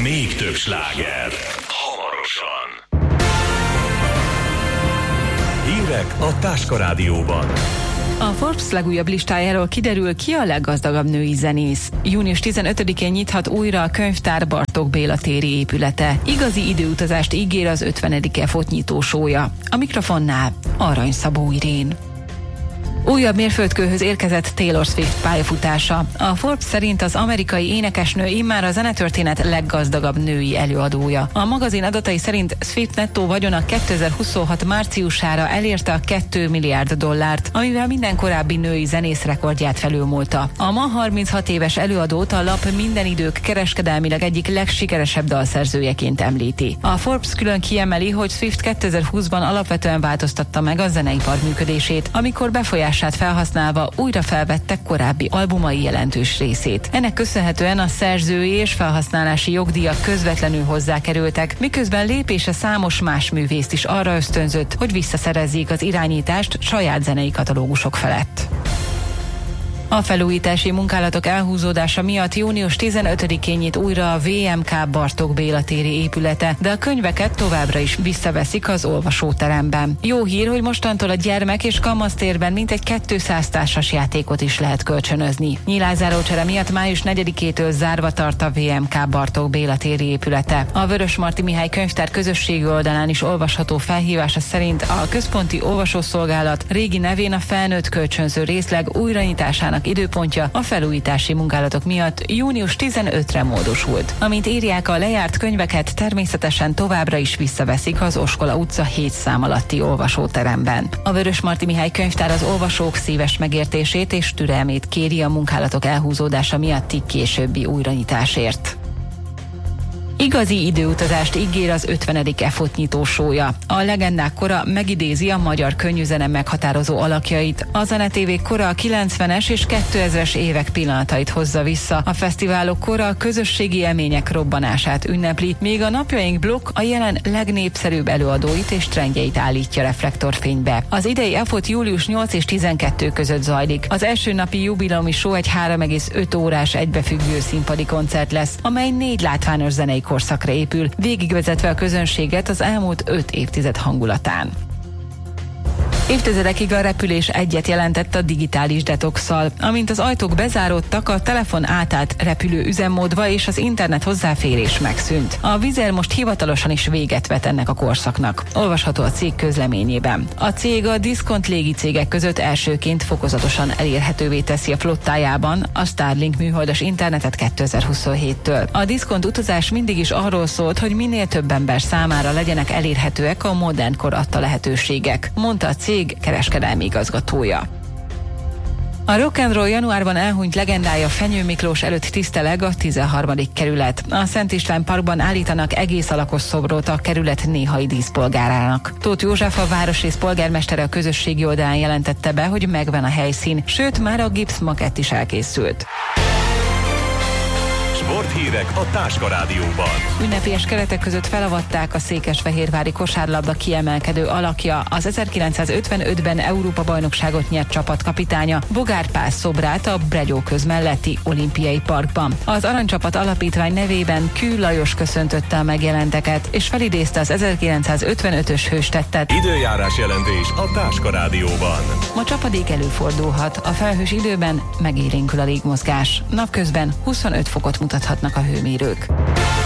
Még több sláger. Hamarosan. Hírek a Táska Rádióban. A Forbes legújabb listájáról kiderül, ki a leggazdagabb női zenész. Június 15-én nyithat újra a könyvtár Bartók Béla téri épülete. Igazi időutazást ígér az 50. EFOT nyitósója. A mikrofonnál Arany Szabó Irén. Újabb mérföldkőhöz érkezett Taylor Swift pályafutása. A Forbes szerint az amerikai énekesnő immár a zenetörténet leggazdagabb női előadója. A magazin adatai szerint Swift nettó vagyona 2026 márciusára elérte a $2 milliárd, amivel minden korábbi női zenész rekordját felülmúlta. A ma 36 éves előadót a lap minden idők kereskedelmileg egyik legsikeresebb dalszerzőjeként említi. A Forbes külön kiemeli, hogy Swift 2020-ban alapvetően változtatta meg a zeneipar működését, amikor befolyását felhasználva újra felvette korábbi albumai jelentős részét. Ennek köszönhetően a szerzői és felhasználási jogdíjak közvetlenül hozzákerültek, miközben lépése számos más művészt is arra ösztönzött, hogy visszaszerezzék az irányítást saját zenei katalógusok felett. A felújítási munkálatok elhúzódása miatt június 15-én nyit újra a VMK Bartók Béla téri épülete, de a könyveket továbbra is visszaveszik az olvasóteremben. Jó hír, hogy mostantól a gyermek és kamasztérben mintegy 200 társas játékot is lehet kölcsönözni. Nyilázárócsere miatt május 4-től zárva tart a VMK Bartók Béla téri épülete. A Vörösmarty Mihály könyvtár közösségi oldalán is olvasható felhívása szerint a központi olvasószolgálat régi nevén a felnőtt kölcsönző részleg újranyitásának időpontja a felújítási munkálatok miatt június 15-re módosult. Amint írják, a lejárt könyveket természetesen továbbra is visszaveszik az Oskola utca 7 szám alatti olvasóteremben. A Vörösmarty Mihály könyvtár az olvasók szíves megértését és türelmét kéri a munkálatok elhúzódása miatti későbbi újranyitásért. Igazi időutazást ígér az 50. EFOT nyitósója. A legendák kora megidézi a magyar könnyűzene meghatározó alakjait. A Zenetévék kora a 90-es és 2000-es évek pillanatait hozza vissza. A fesztiválok kora a közösségi élmények robbanását ünnepli, míg a napjaink blokk a jelen legnépszerűbb előadóit és trendjeit állítja reflektorfénybe. Az idei EFOT július 8 és 12 között zajlik. Az első napi jubileumi show egy 3,5 órás egybefüggő színpadi koncert lesz, amely 4 látványos zenei korszakra épül, végigvezetve a közönséget az elmúlt 5 évtized hangulatán. Évtizedekig a repülés egyet jelentett a digitális detoxszal. Amint az ajtók bezáródtak, a telefon átállt repülő üzemmódba és az internet hozzáférés megszűnt. A Wizz Air most hivatalosan is véget vet ennek a korszaknak. Olvasható a cég közleményében. A cég a diszkont légicégek között elsőként fokozatosan elérhetővé teszi a flottájában a Starlink műholdas internetet 2027-től. A diszkont utazás mindig is arról szólt, hogy minél több ember számára legyenek elérhetőek a modern kor adta lehetőségek, mondta a cég kereskedelmi igazgatója. A rock'n'roll januárban elhunyt legendája Fenyő Miklós előtt tiszteleg a 13. kerület. A Szent István Parkban állítanak egész alakos szobrot a kerület néhai díszpolgárának. Tóth József, a városrész polgármestere a közösségi oldalán jelentette be, hogy megvan a helyszín, sőt már a gipszmakett is elkészült. Sporthírek a Táska Rádióban. Ünnepélyes keretek között felavatták a székesfehérvári kosárlabda kiemelkedő alakja, az 1955-ben Európa-bajnokságot nyert csapatkapitánya, Bogár Pál szobrát a Bregyóköz melletti olimpiai parkban. Az aranycsapat alapítvány nevében Kül Lajos köszöntötte a megjelenteket, és felidézte az 1955-ös hőstettet. Időjárás jelentés a Táska Rádióban. Ma csapadék előfordulhat, a felhős időben megélénkül a légmozgás. Napközben 25 fokot mutathatnak a hőmérők.